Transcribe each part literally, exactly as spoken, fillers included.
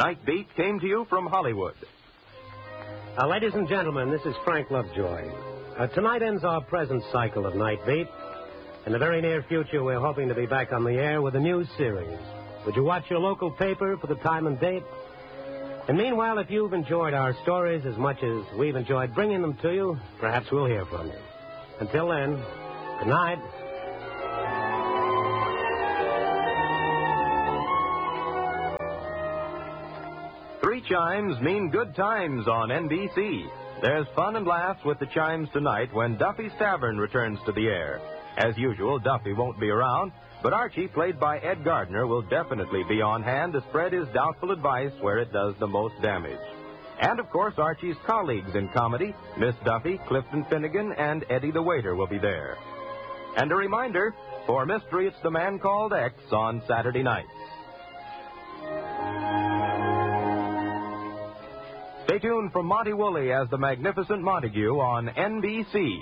Night Beat came to you from Hollywood. Uh, ladies and gentlemen, this is Frank Lovejoy. Uh, tonight ends our present cycle of Night Beat. In the very near future, we're hoping to be back on the air with a new series. Would you watch your local paper for the time and date? And meanwhile, if you've enjoyed our stories as much as we've enjoyed bringing them to you, perhaps we'll hear from you. Until then, good night. Three chimes mean good times on N B C. There's fun and laughs with the chimes tonight when Duffy's Tavern returns to the air. As usual, Duffy won't be around, but Archie, played by Ed Gardner, will definitely be on hand to spread his doubtful advice where it does the most damage. And, of course, Archie's colleagues in comedy, Miss Duffy, Clifton Finnegan, and Eddie the Waiter will be there. And a reminder, for Mystery, it's The Man Called X on Saturday nights. Stay tuned for Monty Woolley as the Magnificent Montague on N B C.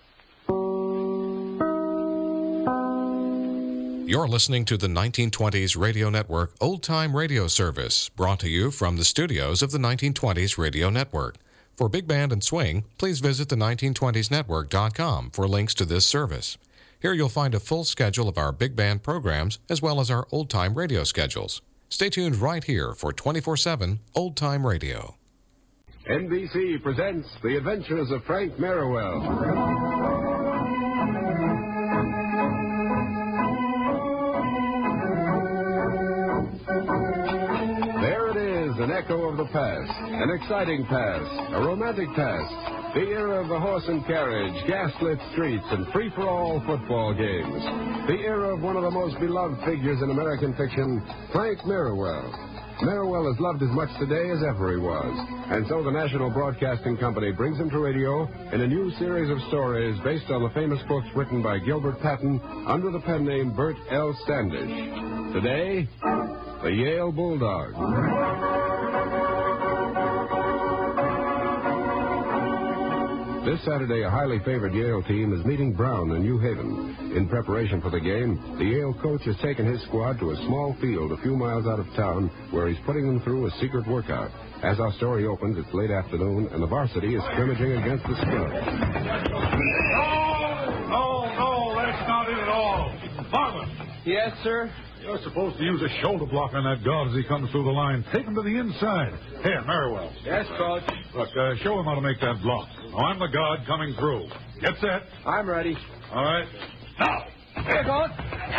You're listening to the nineteen twenties Radio Network Old Time Radio Service, brought to you from the studios of the nineteen twenties Radio Network. For Big Band and Swing, please visit the nineteen twenties network dot com for links to this service. Here you'll find a full schedule of our Big Band programs as well as our Old Time Radio schedules. Stay tuned right here for twenty-four seven Old Time Radio. N B C presents The Adventures of Frank Merriwell. There it is, an echo of the past, an exciting past, a romantic past, the era of the horse and carriage, gaslit streets, and free-for-all football games. The era of one of the most beloved figures in American fiction, Frank Merriwell. Merriwell is loved as much today as ever he was, and so the National Broadcasting Company brings him to radio in a new series of stories based on the famous books written by Gilbert Patton under the pen name Bert L. Standish. Today, the Yale Bulldog. This Saturday, a highly favored Yale team is meeting Brown in New Haven. In preparation for the game, the Yale coach has taken his squad to a small field a few miles out of town where he's putting them through a secret workout. As our story opens, it's late afternoon, and the varsity is scrimmaging against the scrub. No, no, no, that's not it at all. Marvin. Yes, sir? You're supposed to use a shoulder block on that guard as he comes through the line. Take him to the inside. Here, Merriwell. Yes, Coach. Look, uh, show him how to make that block. Now, I'm the guard coming through. Get set. I'm ready. All right. Now. Here goes.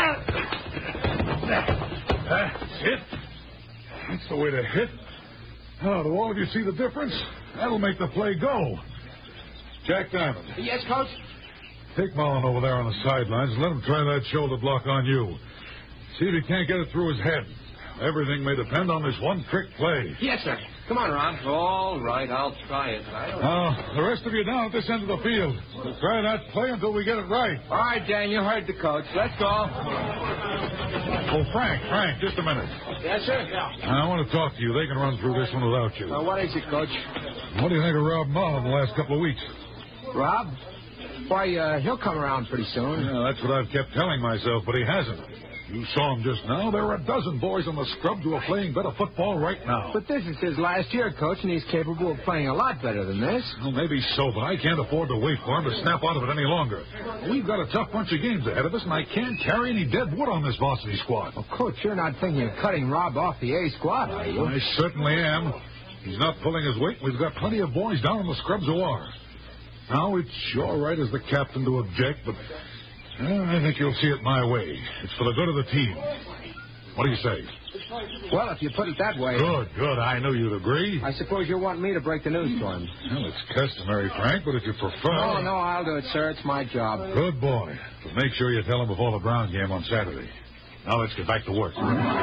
That's it. That's the way to hit. Oh, do all of you see the difference? That'll make the play go. Jack Diamond. Yes, Coach? Take Mullen over there on the sidelines and let him try that shoulder block on you. See if he can't get it through his head. Everything may depend on this one-trick play. Yes, sir. Come on, Rob. All right, I'll try it. I don't... Now, the rest of you down at this end of the field. We'll try that play until we get it right. All right, Dan, you heard the coach. Let's go. Oh, Frank, Frank, just a minute. Yes, sir? I want to talk to you. They can run through this one without you. Uh, what is it, Coach? What do you think of Rob Mullen the last couple of weeks? Rob? Why, uh, he'll come around pretty soon. Yeah, that's what I've kept telling myself, but he hasn't. You saw him just now. There are a dozen boys on the scrubs who are playing better football right now. But this is his last year, Coach, and he's capable of playing a lot better than this. Well, maybe so, but I can't afford to wait for him to snap out of it any longer. We've got a tough bunch of games ahead of us, and I can't carry any dead wood on this varsity squad. Well, Coach, you're not thinking of cutting Rob off the A squad, are you? I certainly am. He's not pulling his weight. We've got plenty of boys down in the scrubs who are. Now, it's your right as the captain to object, but uh, I think you'll see it my way. It's for the good of the team. What do you say? Well, if you put it that way... Good, good. I knew you'd agree. I suppose you want me to break the news to him. Well, it's customary, Frank, but if you prefer... No, no, I'll do it, sir. It's my job. Good boy. But make sure you tell him before the Brown game on Saturday. Now let's get back to work.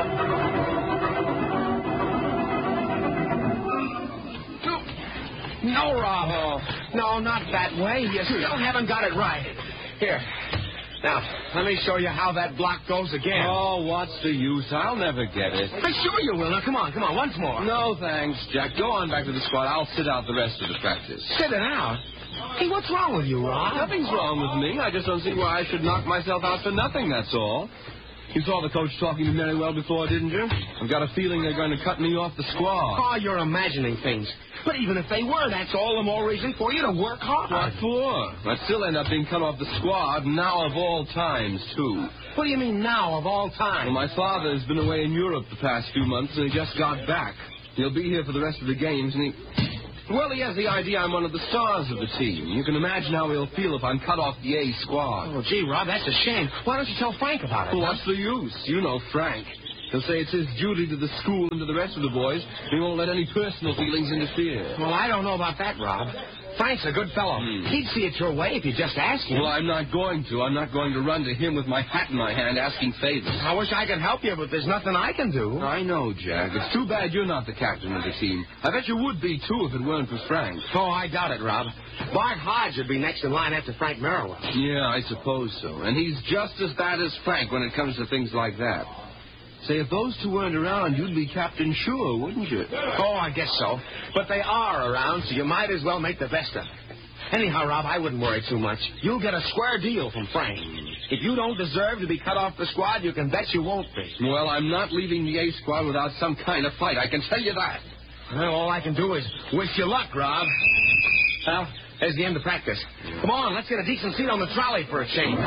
No, Rob. Oh. No, not that way. You still haven't got it right. Here. Now, let me show you how that block goes again. Oh, what's the use? I'll never get it. I'm sure you will. Now, come on, come on, once more. No, thanks, Jack. Go on back to the squad. I'll sit out the rest of the practice. Sit it out? Hey, what's wrong with you, Rob? Nothing's wrong with me. I just don't see why I should knock myself out for nothing, that's all. You saw the coach talking to Merriwell before, didn't you? I've got a feeling they're going to cut me off the squad. Oh, you're imagining things. But even if they were, that's all the more reason for you to work hard. What for? I'd still end up being cut off the squad, now of all times, too. What do you mean now, of all time? Well, my father's been away in Europe the past few months, and he just got back. He'll be here for the rest of the games, and he... Well, he has the idea I'm one of the stars of the team. You can imagine how he'll feel if I'm cut off the A squad. Oh, gee, Rob, that's a shame. Why don't you tell Frank about it? Well, what's the use? You know Frank. He'll say it's his duty to the school and to the rest of the boys. He won't let any personal feelings interfere. Well, I don't know about that, Rob. Frank's a good fellow. Hmm. He'd see it your way if you just asked him. Well, I'm not going to. I'm not going to run to him with my hat in my hand asking favors. I wish I could help you, but there's nothing I can do. I know, Jack. It's too bad you're not the captain of the team. I bet you would be, too, if it weren't for Frank. Oh, I doubt it, Rob. Bart Hodge would be next in line after Frank Merriwell. Yeah, I suppose so. And he's just as bad as Frank when it comes to things like that. Say, if those two weren't around, you'd be captain sure, wouldn't you? Oh, I guess so. But they are around, so you might as well make the best of it. Anyhow, Rob, I wouldn't worry too much. You'll get a square deal from Frank. If you don't deserve to be cut off the squad, you can bet you won't be. Well, I'm not leaving the A squad without some kind of fight, I can tell you that. Well, all I can do is wish you luck, Rob. Well, there's the end of practice. Come on, let's get a decent seat on the trolley for a change.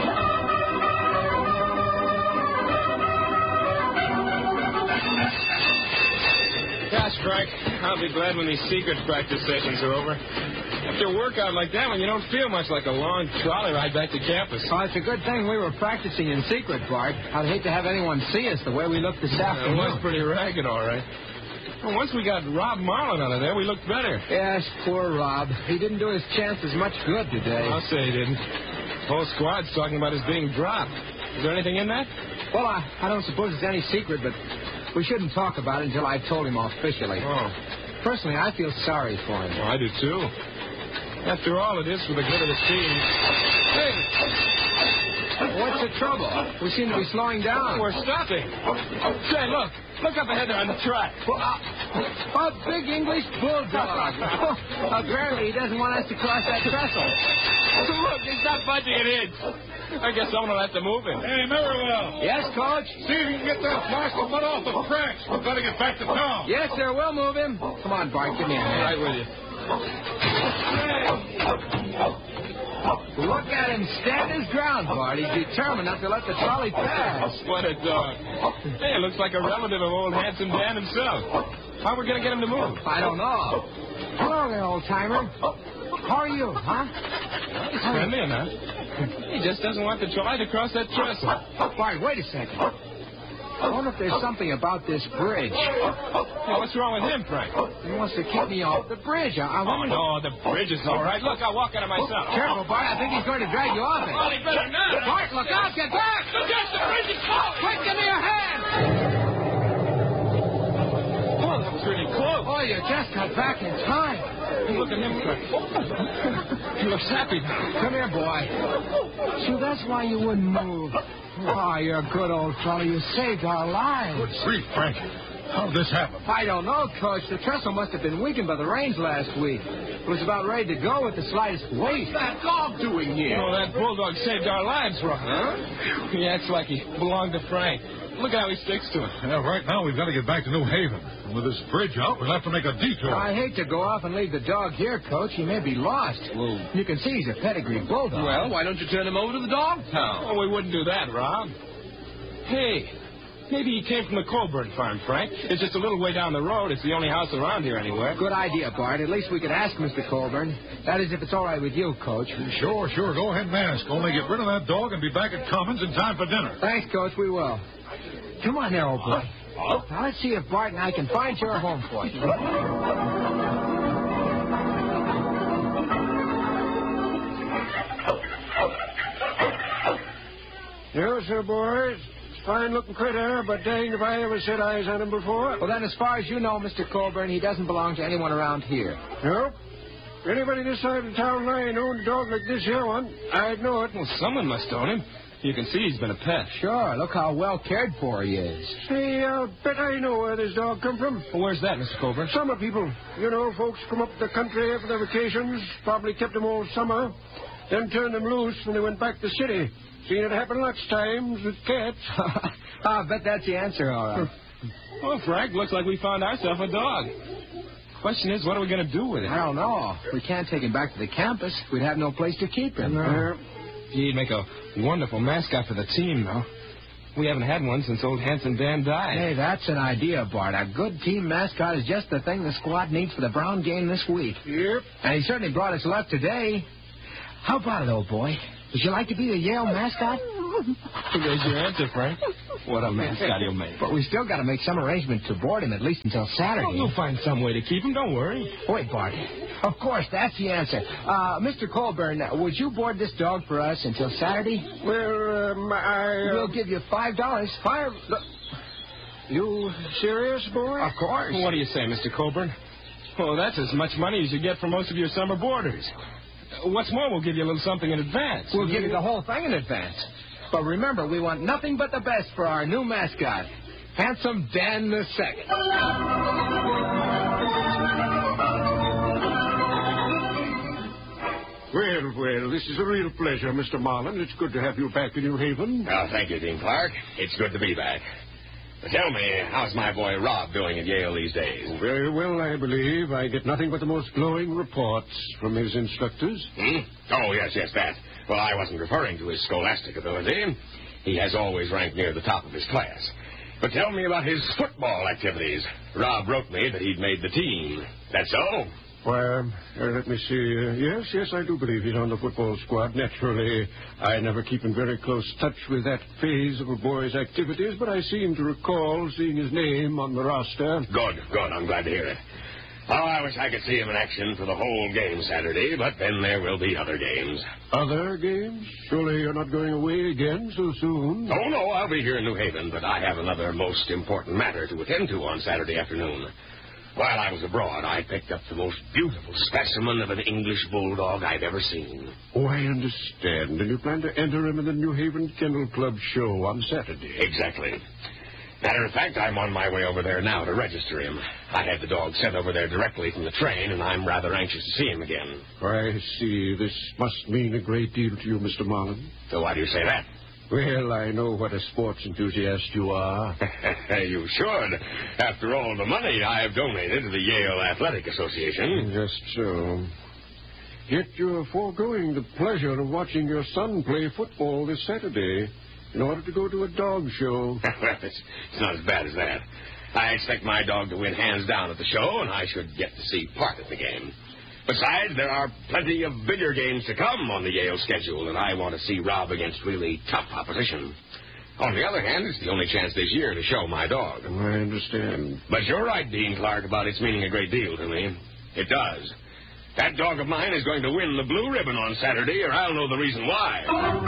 Gosh, Frank, I'll be glad when these secret practice sessions are over. After a workout like that one, you don't feel much like a long trolley ride back to campus. Oh, it's a good thing we were practicing in secret, Bart. I'd hate to have anyone see us the way we looked this afternoon. It was pretty ragged, all right. Well, once we got Rob Marlin out of there, we looked better. Yes, poor Rob. He didn't do his chances much good today. I'll say he didn't. The whole squad's talking about his being dropped. Is there anything in that? Well, I, I don't suppose it's any secret, but we shouldn't talk about it until I've told him officially. Oh. Personally, I feel sorry for him. Well, I do, too. After all, it is for the good of the team. Hey! What's the trouble? We seem to be slowing down. We're stopping. Say, look. Look up ahead there on the track. Well, uh, a big English bulldog. Apparently, he doesn't want us to cross that trestle. Look, he's not budging an inch. I guess someone will have to move him. Hey, Merriwell. Yes, Coach? See if you can get that rascal mud off the tracks. We've got to get back to town. Yes, sir. We'll move him. Come on, Bart. Give me a hand. Right with you. Look at him stand his ground, Bart. He's determined not to let the trolley pass. What a dog. Hey, it looks like a relative of old Handsome Dan himself. How are we going to get him to move? I don't know. Hello there, old-timer. How are you, huh? He's friendly enough. He just doesn't want the trolley to cross that trestle. Bart, wait a second. I wonder if there's something about this bridge. Hey, what's wrong with him, Frank? He wants to keep me off the bridge. I, I Oh, wonder... no, the bridge is all right. Look, I'll walk on it myself. Careful, Bart. I think he's going to drag you off it. Well, he better not. Bart, look out. Get back. Look out, the bridge is falling. Quick, give me your hand. Oh, that was really close. Oh, you just got back in time. Look at him, Frank. He looks happy. Come here, boy. So that's why you wouldn't move. Oh, you're a good old fellow. You saved our lives. Good grief, Frank. How did this happen? I don't know, Coach. The trestle must have been weakened by the rains last week. It was about ready to go with the slightest weight. What's that dog doing You here? know, that bulldog saved our lives, Rob. Huh? He acts like he belonged to Frank. Look how he sticks to him. Yeah, right now we've got to get back to New Haven. And with this bridge out, we'll have to make a detour. I hate to go off and leave the dog here, Coach. He may be lost. Well, You can see he's a pedigree bulldog. well, why don't you turn him over to the dog town? Oh, we wouldn't do that, Rob. Hey, maybe he came from the Colburn farm, Frank. It's just a little way down the road. It's the only house around here anywhere. Good idea, Bart. At least we could ask Mister Colburn. That is, if it's all right with you, Coach. Sure, sure. Go ahead and ask. Only get rid of that dog and be back at Commons in time for dinner. Thanks, Coach. We will. Come on there, old boy. Now, let's see if Bart and I can find your home for you. Yes, sir, boys. Fine-looking critter, but dang if I ever set eyes on him before. Well, then, as far as you know, Mister Colburn, he doesn't belong to anyone around here. Nope. Anybody this side of town line owned a dog like this here one, I'd know it. Well, someone must own him. You can see he's been a pet. Sure. Look how well cared for he is. Say, I'll bet I know where this dog come from. Well, where's that, Mister Colburn? Summer people. You know, folks come up the country for their vacations, probably kept them all summer, then turned them loose when they went back to the city. Seen it happen lots of times with cats. I bet that's the answer, all right. Well, Frank, looks like we found ourselves a dog. Question is, what are we going to do with it? I don't know. We can't take him back to the campus. We'd have no place to keep him. No. He'd make a wonderful mascot for the team, though. We haven't had one since old Handsome Dan died. Hey, that's an idea, Bart. A good team mascot is just the thing the squad needs for the Brown game this week. Yep. And he certainly brought us luck today. How about it, old boy? Would you like to be the Yale mascot? There's your answer, Frank. What a mascot you'll make. But we still got to make some arrangement to board him at least until Saturday. Oh, we'll find some way to keep him. Don't worry. Wait, Bart. Of course, that's the answer. Uh, Mister Colburn, would you board this dog for us until Saturday? Well, um, I... Uh, we'll give you five dollars. Five? You serious, boy? Of course. What do you say, Mister Colburn? Well, that's as much money as you get from most of your summer boarders. What's more, we'll give you a little something in advance. We'll give you the whole thing in advance. But remember, we want nothing but the best for our new mascot, Handsome Dan the Second. Well, well, this is a real pleasure, Mister Marlin. It's good to have you back in New Haven. Oh, thank you, Dean Clark. It's good to be back. But tell me, how's my boy Rob doing at Yale these days? Very well, I believe. I get nothing but the most glowing reports from his instructors. Hmm? Oh, yes, yes, that. Well, I wasn't referring to his scholastic ability. He has always ranked near the top of his class. But tell me about his football activities. Rob wrote me that he'd made the team. That's so? Why, uh, let me see. Uh, yes, yes, I do believe he's on the football squad. Naturally, I never keep in very close touch with that phase of a boy's activities, but I seem to recall seeing his name on the roster. Good, good. I'm glad to hear it. Oh, I wish I could see him in action for the whole game Saturday, but then there will be other games. Other games? Surely you're not going away again so soon? Oh, no, I'll be here in New Haven, but I have another most important matter to attend to on Saturday afternoon. While I was abroad, I picked up the most beautiful specimen of an English bulldog I've ever seen. Oh, I understand. And you plan to enter him in the New Haven Kennel Club show on Saturday. Exactly. Matter of fact, I'm on my way over there now to register him. I had the dog sent over there directly from the train, and I'm rather anxious to see him again. I see. This must mean a great deal to you, Mister Marlin. So why do you say that? Well, I know what a sports enthusiast you are. You should. After all the money I have donated to the Yale Athletic Association. Just so. Yet you're foregoing the pleasure of watching your son play football this Saturday in order to go to a dog show. Well, it's, it's not as bad as that. I expect my dog to win hands down at the show, and I should get to see part of the game. Besides, there are plenty of bigger games to come on the Yale schedule, and I want to see Rob against really tough opposition. On the other hand, it's the only chance this year to show my dog. I understand. But you're right, Dean Clark, about its meaning a great deal to me. It does. That dog of mine is going to win the blue ribbon on Saturday, or I'll know the reason why.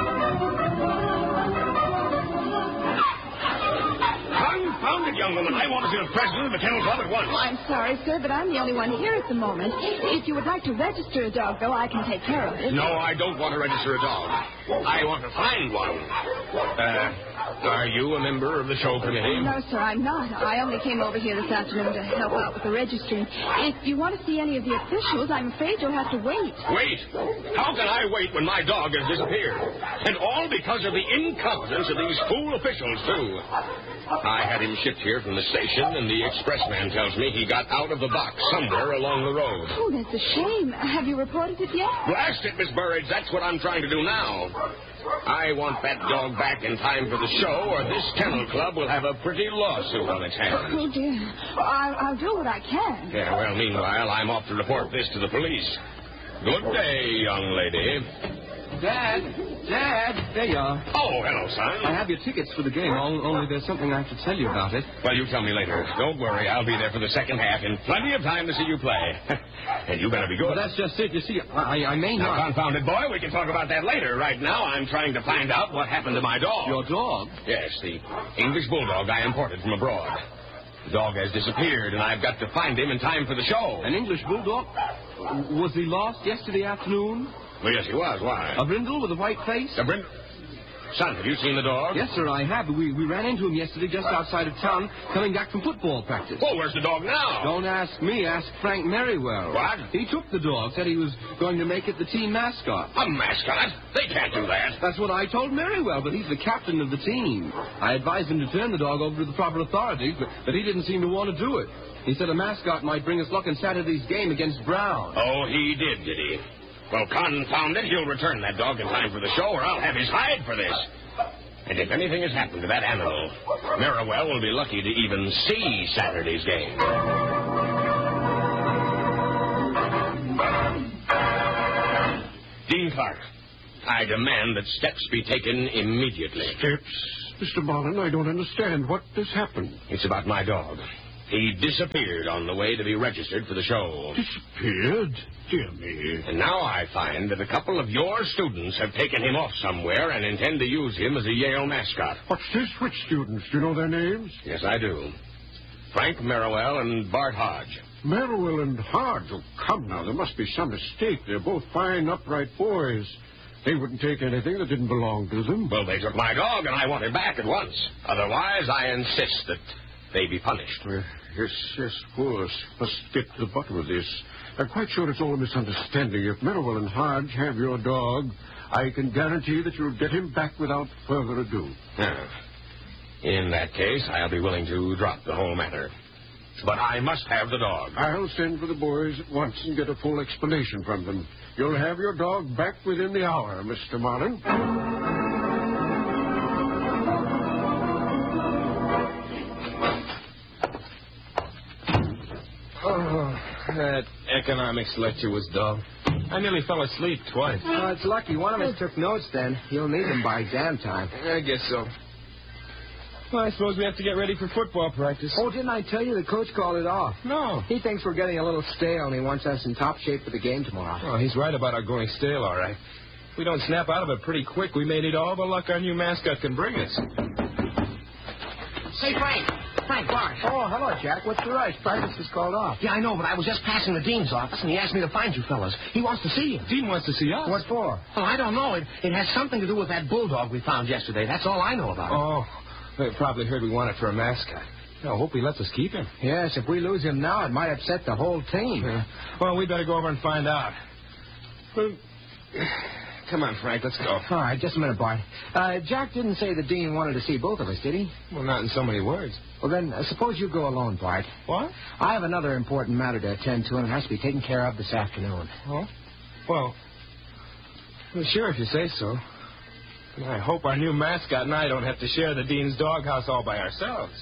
Confounded young woman. I want to see the president of the Kennel Club at once. Oh, I'm sorry, sir, but I'm the only one here at the moment. If you would like to register a dog, though, I can take care of it. No, I don't want to register a dog. I want to find one. Uh, are you a member of the show committee? No, sir, I'm not. I only came over here this afternoon to help out with the registering. If you want to see any of the officials, I'm afraid you'll have to wait. Wait? How can I wait when my dog has disappeared? And all because of the incompetence of these fool officials, too. I had him shipped here from the station, and the expressman tells me he got out of the box somewhere along the road. Oh, that's a shame. Have you reported it yet? Blast it, Miss Burridge. That's what I'm trying to do now. I want that dog back in time for the show, or this Kennel Club will have a pretty lawsuit on its hands. Oh, dear. I'll, I'll do what I can. Yeah, well, meanwhile, I'm off to report this to the police. Good day, young lady. Dad, Dad, there you are. Oh, hello, son. I have your tickets for the game, only there's something I have to tell you about it. Well, you tell me later. Don't worry, I'll be there for the second half in plenty of time to see you play. And you better be good. Well, that's just it. You see, I, I may now, not... confounded boy, we can talk about that later. Right now, I'm trying to find out what happened to my dog. Your dog? Yes, the English bulldog I imported from abroad. The dog has disappeared, and I've got to find him in time for the show. An English bulldog? Was he lost yesterday afternoon? Well, yes, he was. Why? A brindle with a white face? A brindle? Son, have you seen the dog? Yes, sir, I have. We, we ran into him yesterday just outside of town, coming back from football practice. Well, where's the dog now? Don't ask me. Ask Frank Merriwell. What? He took the dog, said he was going to make it the team mascot. A mascot? They can't do that. That's what I told Merriwell, but he's the captain of the team. I advised him to turn the dog over to the proper authorities, but, but he didn't seem to want to do it. He said a mascot might bring us luck in Saturday's game against Brown. Oh, he did, did he? Well, confound it, he'll return that dog in time for the show, or I'll have his hide for this. And if anything has happened to that animal, Merriwell will be lucky to even see Saturday's game. Dean Clark, I demand that steps be taken immediately. Steps? Mister Marlin, I don't understand. What has happened? It's about my dog. He disappeared on the way to be registered for the show. Disappeared? Dear me. And now I find that a couple of your students have taken him off somewhere and intend to use him as a Yale mascot. What's this? Which students? Do you know their names? Yes, I do. Frank Merriwell and Bart Hodge. Merriwell and Hodge? Oh, come now. There must be some mistake. They're both fine, upright boys. They wouldn't take anything that didn't belong to them. Well, they took my dog, and I want it back at once. Otherwise, I insist that they be punished. Uh, yes, yes, of course. Must get to the bottom of this. I'm quite sure it's all a misunderstanding. If Merriwell and Hodge have your dog, I can guarantee that you'll get him back without further ado. Now, in that case, I'll be willing to drop the whole matter. But I must have the dog. I'll send for the boys at once and get a full explanation from them. You'll have your dog back within the hour, Mister Marlin. Oh, that economics lecture was dull. I nearly fell asleep twice. Well, it's lucky one of us took notes then. You'll need them by exam time. I guess so. Well, I suppose we have to get ready for football practice. Oh, didn't I tell you the coach called it off? No. He thinks we're getting a little stale and he wants us in top shape for the game tomorrow. Oh, he's right about our going stale, all right. If we don't snap out of it pretty quick, we may need all the luck our new mascot can bring us. Say, Frank. Frank, Bart. Oh, hello, Jack. What's the rush? Practice is called off. Yeah, I know, but I was just passing the dean's office, and he asked me to find you fellas. He wants to see you. Dean wants to see us? What for? Oh, I don't know. It, it has something to do with that bulldog we found yesterday. That's all I know about it. Oh, they probably heard we want it for a mascot. I hope he lets us keep him. Yes, if we lose him now, it might upset the whole team. Yeah. Well, we better go over and find out. Well, come on, Frank, let's go. All right, just a minute, Bart. Uh, Jack didn't say the dean wanted to see both of us, did he? Well, not in so many words. Well, then, uh, suppose you go alone, Bart. What? I have another important matter to attend to, and it has to be taken care of this afternoon. Oh? Well, well sure, if you say so. I hope our new mascot and I don't have to share the dean's doghouse all by ourselves.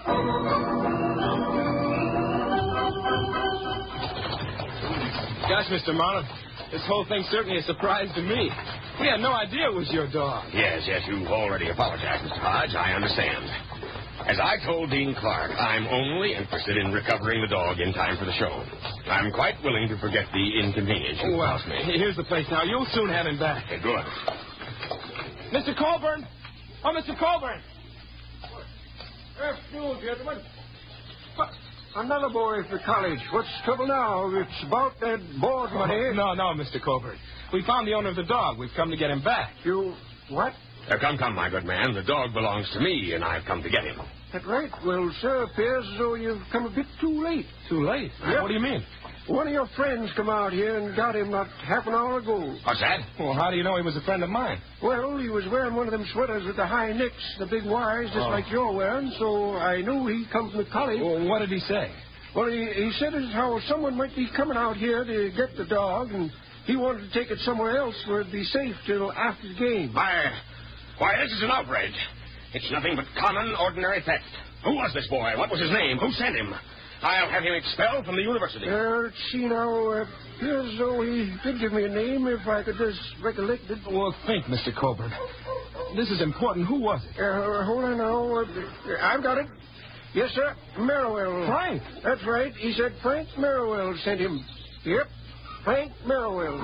Gosh, Mister Marlin, this whole thing's certainly a surprise to me. We had no idea it was your dog. Yes, yes, you've already apologized, Mister Hodge. I understand. As I told Dean Clark, I'm only interested in recovering the dog in time for the show. I'm quite willing to forget the inconvenience you well, caused me. Here's the place now. You'll soon have him back. Okay, good. Mister Colburn! Oh, Mister Colburn! Afternoon, gentlemen. Another boy for college. What's the trouble now? It's about that board money. No, no, Mister Colburn. We found the owner of the dog. We've come to get him back. You... what? Uh, come, come, my good man. The dog belongs to me, and I've come to get him. That's right. Well, sir, it appears as though you've come a bit too late. Too late? Yep. What do you mean? One of your friends come out here and got him not half an hour ago. What's that? Well, how do you know he was a friend of mine? Well, he was wearing one of them sweaters with the high necks, the big wires, just oh. like you're wearing, so I knew he'd come from the college. Well, what did he say? Well, he, he said as how someone might be coming out here to get the dog, and he wanted to take it somewhere else where it'd be safe till after the game. Why, why, this is an outrage. It's nothing but common, ordinary theft. Who was this boy? What was his name? Who sent him? I'll have him expelled from the university. Uh, let's see now. Uh, appears as though he did give me a name, if I could just recollect it. Well, think, Mister Colburn. This is important. Who was it? Uh, hold on now. Uh, I've got it. Yes, sir. Merriwell. Frank. That's right. He said Frank Merriwell sent him. Yep. Frank Merriwell.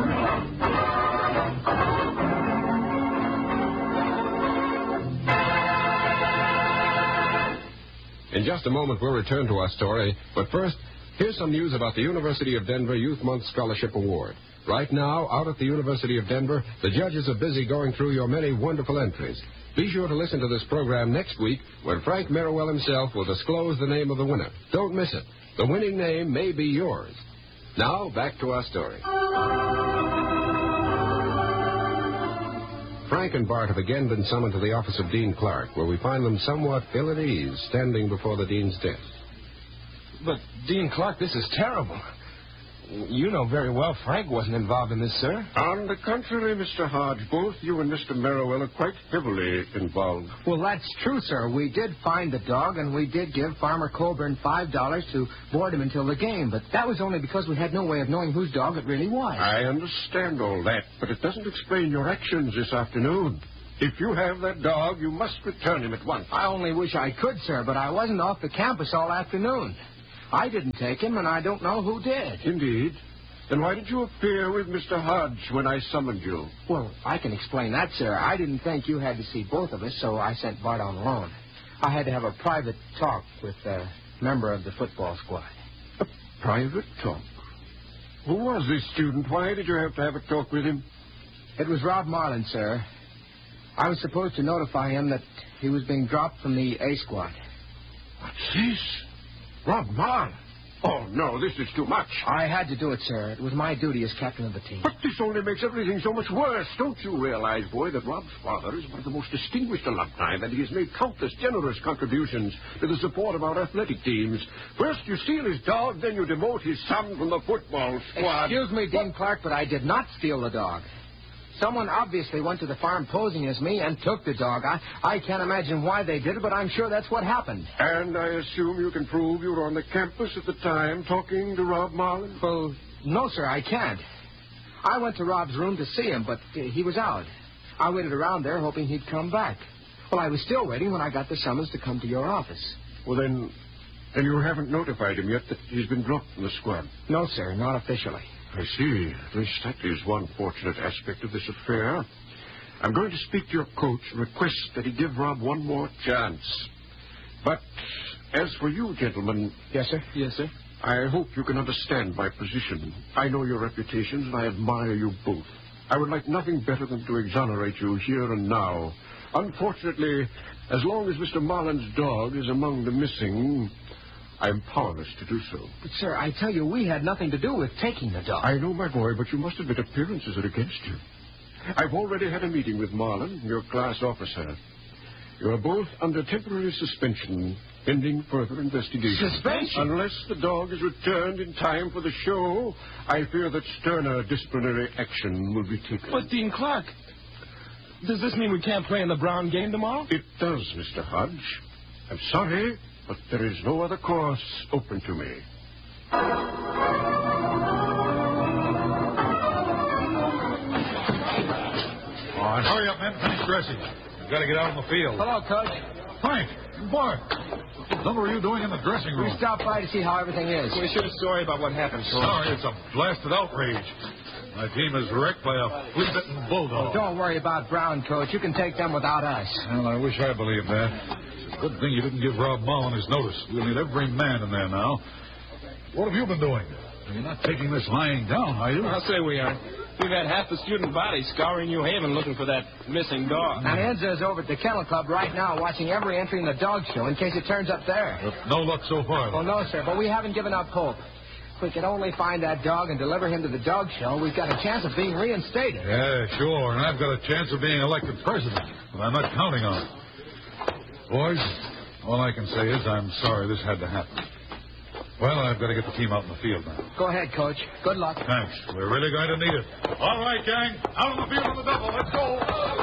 In just a moment, we'll return to our story. But first, here's some news about the University of Denver Youth Month Scholarship Award. Right now, out at the University of Denver, the judges are busy going through your many wonderful entries. Be sure to listen to this program next week when Frank Merriwell himself will disclose the name of the winner. Don't miss it. The winning name may be yours. Now, back to our story. Frank and Bart have again been summoned to the office of Dean Clark, where we find them somewhat ill at ease, standing before the Dean's desk. But, Dean Clark, this is terrible. You know very well Frank wasn't involved in this, sir. On the contrary, Mister Hodge, both you and Mister Merriwell are quite heavily involved. Well, that's true, sir. We did find the dog, and we did give Farmer Colburn five dollars to board him until the game, but that was only because we had no way of knowing whose dog it really was. I understand all that, but it doesn't explain your actions this afternoon. If you have that dog, you must return him at once. I only wish I could, sir, but I wasn't off the campus all afternoon. I didn't take him, and I don't know who did. Indeed. Then why did you appear with Mister Hodge when I summoned you? Well, I can explain that, sir. I didn't think you had to see both of us, so I sent Bart on alone. I had to have a private talk with a member of the football squad. A private talk? Who was this student? Why did you have to have a talk with him? It was Rob Marlin, sir. I was supposed to notify him that he was being dropped from the A squad. What's this? Rob Marlin? Oh, no, this is too much. I had to do it, sir. It was my duty as captain of the team. But this only makes everything so much worse. Don't you realize, boy, that Rob's father is one of the most distinguished alumni, that he has made countless generous contributions to the support of our athletic teams. First you steal his dog, then you demote his son from the football squad. Excuse me, Dean Clark, but I did not steal the dog. Someone obviously went to the farm posing as me and took the dog. I, I can't imagine why they did it, but I'm sure that's what happened. And I assume you can prove you were on the campus at the time talking to Rob Marlin? Well, no, sir, I can't. I went to Rob's room to see him, but uh, he was out. I waited around there hoping he'd come back. Well, I was still waiting when I got the summons to come to your office. Well, then, then you haven't notified him yet that he's been dropped from the squad? No, sir, not officially. I see. At least that is one fortunate aspect of this affair. I'm going to speak to your coach and request that he give Rob one more chance. But as for you, gentlemen... Yes, sir? Yes, sir. I hope you can understand my position. I know your reputations, and I admire you both. I would like nothing better than to exonerate you here and now. Unfortunately, as long as Mister Marlin's dog is among the missing... I am powerless to do so. But, sir, I tell you, we had nothing to do with taking the dog. I know, my boy, but you must admit appearances are against you. I've already had a meeting with Marlin, your class officer. You are both under temporary suspension, pending further investigation. Suspension? Unless the dog is returned in time for the show, I fear that sterner disciplinary action will be taken. But, Dean Clark, does this mean we can't play in the Brown game tomorrow? It does, Mister Hodge. I'm sorry, but there is no other course open to me. All right, hurry up, men. Finish dressing. We've got to get out on the field. Hello, Coach. Frank, Bart, what were you doing in the dressing room? We stopped by to see how everything is. We're sure sorry about what happened, Coach. Sorry, it's a blasted outrage. My team is wrecked by a flea-bitten bulldog. Oh, don't worry about Brown, Coach. You can take them without us. Well, I wish I believed that. Good thing you didn't give Rob Mullen his notice. We'll need every man in there now. What have you been doing? You're not taking this lying down, are you? I'll say we are. We've had half the student body scouring New Haven looking for that missing dog. And Enza's over at the Kennel Club right now watching every entry in the dog show in case it turns up there. With no luck so far. Well, no, sir, but we haven't given up hope. If we could only find that dog and deliver him to the dog show, we've got a chance of being reinstated. Yeah, sure, and I've got a chance of being elected president, but I'm not counting on it. Boys, all I can say is I'm sorry this had to happen. Well, I've got to get the team out in the field now. Go ahead, Coach. Good luck. Thanks. We're really going to need it. All right, gang. Out on the field on the double. Let's go.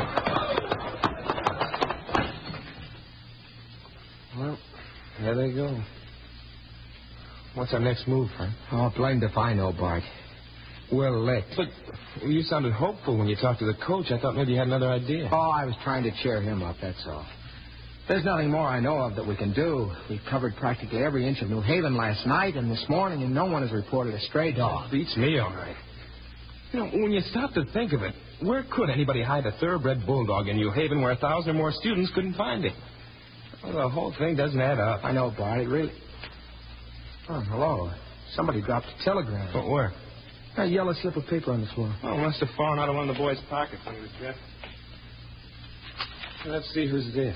Well, there they go. What's our next move, Frank? Oh, blamed if I know, Bart. We're licked. But you sounded hopeful when you talked to the coach. I thought maybe you had another idea. Oh, I was trying to cheer him up, that's all. There's nothing more I know of that we can do. We've covered practically every inch of New Haven last night and this morning, and no one has reported a stray dog. Beats me, all right. You know, when you stop to think of it, where could anybody hide a thoroughbred bulldog in New Haven where a thousand or more students couldn't find it? Well, the whole thing doesn't add up. I know, Bart. It really... Oh, hello. Somebody dropped a telegram. But where? A yellow slip of paper on the floor. Oh, must have fallen out of one of the boys' pockets when he was dressed. Let's see who's this.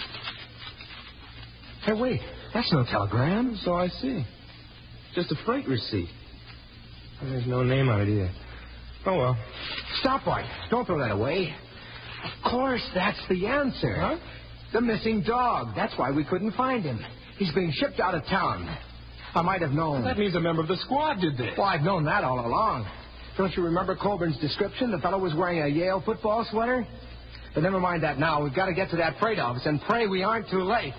Hey, wait. That's no telegram. So I see. Just a freight receipt. There's no name on it either. Oh, well. Stop, Bart. Don't throw that away. Of course, that's the answer. Huh? The missing dog. That's why we couldn't find him. He's being shipped out of town. I might have known. That means a member of the squad did this. Well, I've known that all along. Don't you remember Colburn's description? The fellow was wearing a Yale football sweater? But never mind that now. We've got to get to that freight office and pray we aren't too late.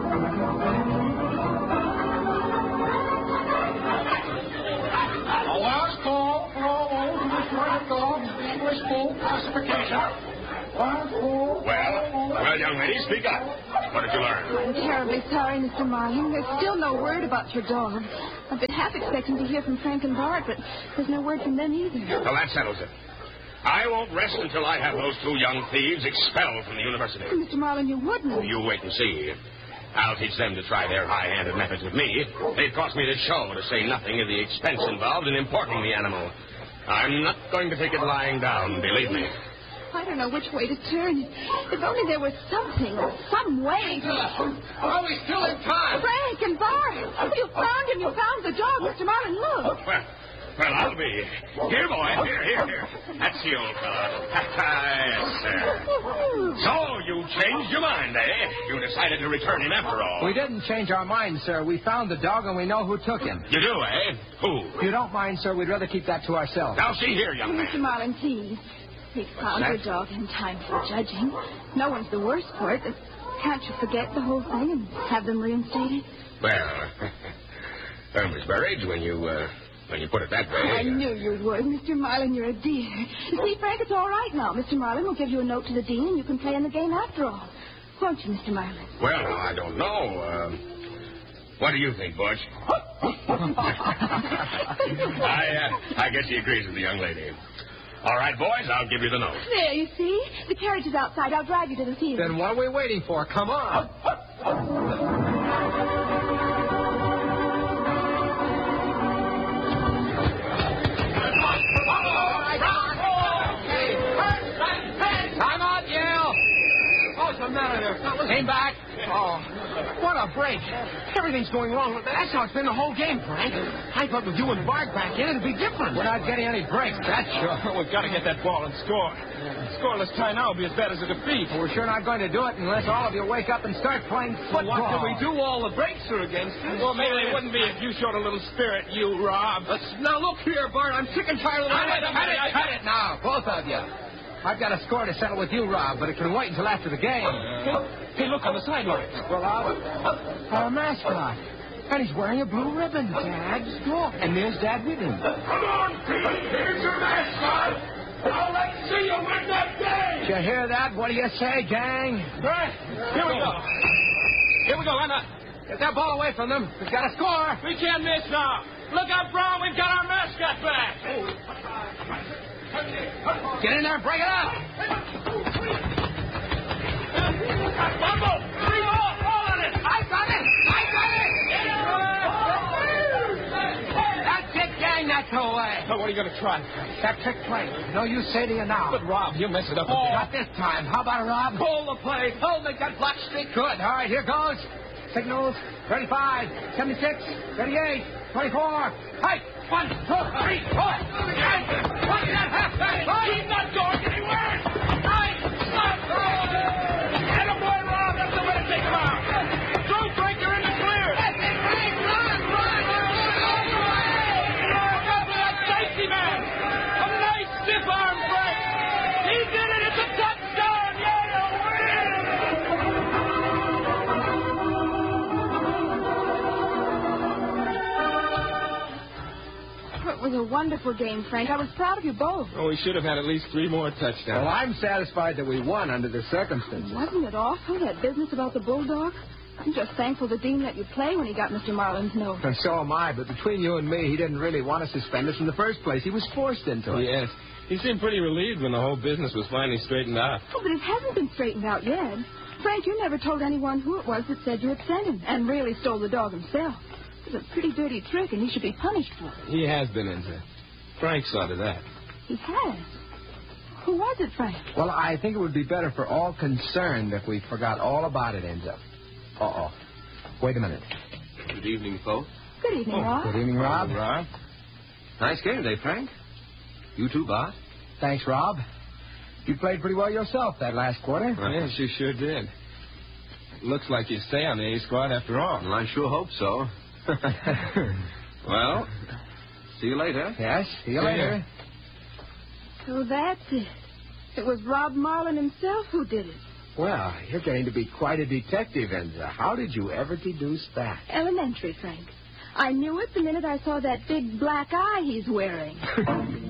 A last call for all those who destroy the dog's English full classification. Last call. Well, well, young lady, speak up. What did you learn? I'm terribly sorry, Mister Marlin. There's still no word about your dog. I've been half expecting to hear from Frank and Bart, but there's no word from them either. Well, that settles it. I won't rest until I have those two young thieves expelled from the university. Mister Marlin, you wouldn't. You wait and see. I'll teach them to try their high-handed methods with me. They've cost me the show, to say nothing of the expense involved in importing the animal. I'm not going to take it lying down, believe me. I don't know which way to turn. If only there was something, some way to... Oh, we're still in time. Frank and Bart! You found him. You found the dog, Mister Marlin. Look. Well, well, I'll be. Here, boy. Here, here, here. That's the old fellow. Yes, sir. So, you changed your mind, eh? You decided to return him after all. We didn't change our minds, sir. We found the dog and we know who took him. You do, eh? Who? If you don't mind, sir, we'd rather keep that to ourselves. Now, see here, young man. Mister Marlin, please. We've found your dog in time for judging. No one's the worst for it. Can't you forget the whole thing and have them reinstated? Well, well, Miss Burridge, when you, uh, when you put it that way... I knew you would. Mister Marlin, you're a dear. You see, Frank, it's all right now. Mister Marlin will give you a note to the dean and you can play in the game after all. Won't you, Mister Marlin? Well, I don't know. Um, what do you think, Butch? I, uh, I guess he agrees with the young lady. All right, boys, I'll give you the note. There, you see? The carriage is outside. I'll drive you to the theater. Then what are we waiting for? Come on. Time out, Yale. What's the matter there? Came back. Oh, what a break. Everything's going wrong. That's how it's been the whole game, Frank. I thought with you and Bart back in, it'd be different. We're not getting any breaks, that's sure. We've got to get that ball and score. A scoreless tie now will be as bad as a defeat. Well, we're sure not going to do it unless all of you wake up and start playing football. What can we do? All the breaks are against us. Well, maybe it wouldn't be if you showed a little spirit, you, Rob. Let's, now, look here, Bart. I'm sick and tired of Cut it, cut it, cut it now, both of you. I've got a score to settle with you, Rob, but it can wait until after the game. Hey, look on the sideline. Well, our, our mascot. And he's wearing a blue ribbon, Dad. Look, and there's Dad with him. Come on, Pete. Here's your mascot. Now let's see you win that game. Did you hear that? What do you say, gang? Right. Here we go. Here we go, Emma. Get that ball away from them. We've got to score. We can't miss now. Look out, Brown. We've got our mascot back. Get in there and break it up. Bumble. Three ball. Ball on it. I got it. I got it. That's it, gang. That's the way. Oh, what are you going to try? That trick play. No use say to you now. But, Rob, you mess it up. Oh, not this time. How about it, Rob? Hold the play. Oh, make that block streak good. All right, here goes. Signals. thirty-five, seventy-six, thirty-eight, twenty-four. Hey, one, two, three, four. One, that half back. He's not going anywhere. Nine, stop. Get him, boy, Rob. That's the way to take him out. Don't break. You're in the clear. That's it, Frank. Run, run, run, all the way. Go for that safety man. A nice stiff arm break. He did it. It's a touchdown. Yale win. It was a wonderful game, Frank. I was proud of you both. Oh, we should have had at least three more touchdowns. Well, I'm satisfied that we won under the circumstances. Wasn't it awful, that business about the Bulldog? I'm just thankful the dean let you play when he got Mister Marlin's note. And so am I, but between you and me, he didn't really want to suspend us in the first place. He was forced into it. Yes. He seemed pretty relieved when the whole business was finally straightened out. Oh, but it hasn't been straightened out yet. Frank, you never told anyone who it was that said you had sent him and really stole the dog himself. It was a pretty dirty trick, and he should be punished for it. He has been into it. Frank saw to that. He has. Who was it, Frank? Well, I think it would be better for all concerned if we forgot all about it, Enzo. Uh-oh. Wait a minute. Good evening, folks. Good evening, Rob. Good evening, Rob. Hello, Rob. Nice game today, Frank. You too, Bart. Thanks, Rob. You played pretty well yourself that last quarter. Yes, you sure did. Looks like you stay on the A squad after all. Well, I sure hope so. Well, see you later. Yes, see you later. So that's it. It was Rob Marlin himself who did it. Well, you're getting to be quite a detective, Enza. How did you ever deduce that? Elementary, Frank. I knew it the minute I saw that big black eye he's wearing.